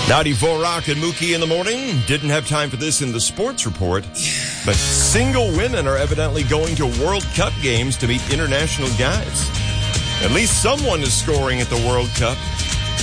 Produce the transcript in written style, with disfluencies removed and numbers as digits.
94 Rock and Mookie in the morning. Didn't have time for this in the sports report, but single women are evidently going to World Cup games to meet international guys. At least someone is scoring at the World Cup.